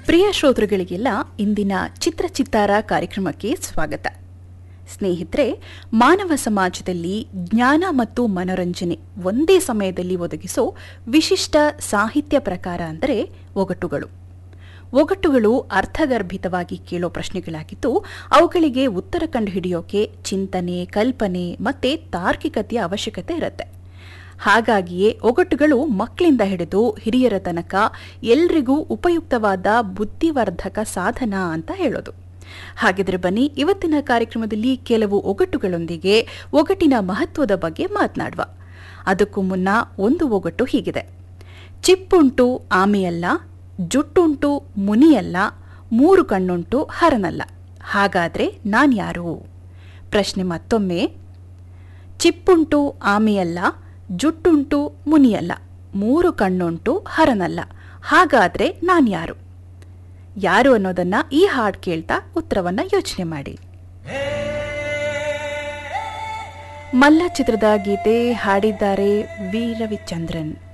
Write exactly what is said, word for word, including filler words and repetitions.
ಪ್ರಿಯ ಶ್ರೋತೃಗಳಿಗೆಲ್ಲ ಇಂದಿನ ಚಿತ್ರಚಿತ್ತಾರ ಕಾರ್ಯಕ್ರಮಕ್ಕೆ ಸ್ವಾಗತ. ಸ್ನೇಹಿತರೆ, ಮಾನವ ಸಮಾಜದಲ್ಲಿ ಜ್ಞಾನ ಮತ್ತು ಮನೋರಂಜನೆ ಒಂದೇ ಸಮಯದಲ್ಲಿ ಒದಗಿಸೋ ವಿಶಿಷ್ಟ ಸಾಹಿತ್ಯ ಪ್ರಕಾರ ಅಂದರೆ ಒಗಟುಗಳು. ಒಗಟುಗಳು ಅರ್ಥಗರ್ಭಿತವಾಗಿ ಕೇಳೋ ಪ್ರಶ್ನೆಗಳಾಗಿದ್ದು, ಅವುಗಳಿಗೆ ಉತ್ತರ ಕಂಡುಹಿಡಿಯೋಕೆ ಚಿಂತನೆ, ಕಲ್ಪನೆ ಮತ್ತೆ ತಾರ್ಕಿಕತೆಯ ಅವಶ್ಯಕತೆ ಇರುತ್ತೆ. ಹಾಗಾಗಿಯೇ ಒಗಟುಗಳು ಮಕ್ಕಳಿಂದ ಹಿಡಿದು ಹಿರಿಯರ ತನಕ ಎಲ್ರಿಗೂ ಉಪಯುಕ್ತವಾದ ಬುದ್ಧಿವರ್ಧಕ ಸಾಧನ ಅಂತ ಹೇಳೋದು. ಹಾಗಿದ್ರೆ ಬನ್ನಿ, ಇವತ್ತಿನ ಕಾರ್ಯಕ್ರಮದಲ್ಲಿ ಕೆಲವು ಒಗಟುಗಳೊಂದಿಗೆ ಒಗಟಿನ ಮಹತ್ವದ ಬಗ್ಗೆ ಮಾತನಾಡುವ. ಅದಕ್ಕೂ ಮುನ್ನ ಒಂದು ಒಗಟು ಹೀಗಿದೆ: ಚಿಪ್ಪುಂಟು ಆಮೆಯಲ್ಲ, ಜುಟ್ಟುಂಟು ಮುನಿಯಲ್ಲ, ಮೂರು ಕಣ್ಣುಂಟು ಹರನಲ್ಲ, ಹಾಗಾದ್ರೆ ನಾನ್ಯಾರು? ಪ್ರಶ್ನೆ ಮತ್ತೊಮ್ಮೆ: ಚಿಪ್ಪುಂಟು ಆಮೆಯಲ್ಲ, ಜುಟ್ಟುಂಟು ಮುನಿಯಲ್ಲ, ಮೂರು ಕಣ್ಣುಂಟು ಹರನಲ್ಲ, ಹಾಗಾದ್ರೆ ನಾನ್ಯಾರು? ಯಾರು ಅನ್ನೋದನ್ನ ಈ ಹಾಡು ಕೇಳ್ತಾ ಉತ್ತರವನ್ನ ಯೋಚನೆ ಮಾಡಿ. ಮಲ್ಲ ಚಿತ್ರದ ಗೀತೆ ಹಾಡಿದ್ದಾರೆ ವಿ ರವಿಚಂದ್ರನ್.